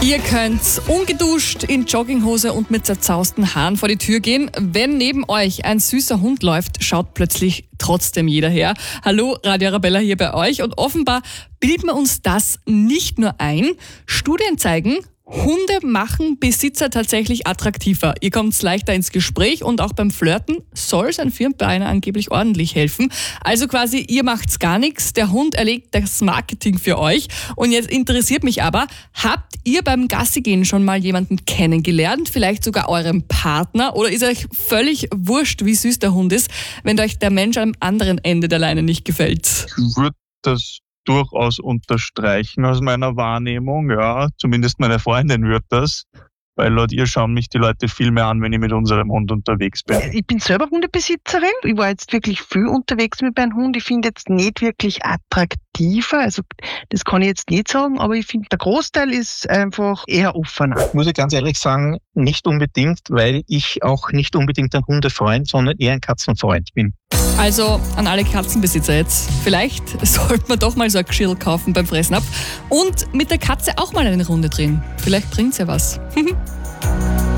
Ihr könnt ungeduscht, in Jogginghose und mit zerzausten Haaren vor die Tür gehen. Wenn neben euch ein süßer Hund läuft, schaut plötzlich trotzdem jeder her. Hallo, Radio Arabella hier bei euch. Und offenbar bilden wir uns das nicht nur ein. Studien zeigen, Hunde machen Besitzer tatsächlich attraktiver. Ihr kommt leichter ins Gespräch und auch beim Flirten soll es ein Firmenbeiner angeblich ordentlich helfen. Also quasi, ihr macht's gar nichts, der Hund erledigt das Marketing für euch. Und jetzt interessiert mich aber, habt ihr beim Gassigehen schon mal jemanden kennengelernt? Vielleicht sogar euren Partner? Oder ist euch völlig wurscht, wie süß der Hund ist, wenn euch der Mensch am anderen Ende der Leine nicht gefällt? Ich würde das durchaus unterstreichen aus meiner Wahrnehmung, ja. Zumindest meine Freundin wird das, weil laut ihr schauen mich die Leute viel mehr an, wenn ich mit unserem Hund unterwegs bin. Ich bin selber Hundebesitzerin. Ich war jetzt wirklich viel unterwegs mit meinem Hund. Ich finde jetzt nicht wirklich attraktiver, also das kann ich jetzt nicht sagen, aber ich finde, der Großteil ist einfach eher offener. Muss ich ganz ehrlich sagen, nicht unbedingt, weil ich auch nicht unbedingt ein Hundefreund, sondern eher ein Katzenfreund bin. Also an alle Katzenbesitzer jetzt, vielleicht sollte man doch mal so ein Geschirr kaufen beim Fressnapf und mit der Katze auch mal eine Runde drehen. Vielleicht bringt's ja was.